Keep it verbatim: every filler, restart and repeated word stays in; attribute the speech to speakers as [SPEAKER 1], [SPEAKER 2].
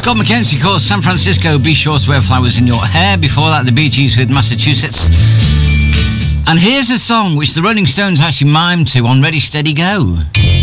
[SPEAKER 1] Scott McKenzie called San Francisco, Be Sure to Wear Flowers in Your Hair. Before that, the Bee Gees with Massachusetts. And here's a song which the Rolling Stones actually mimed to on Ready, Steady, Go.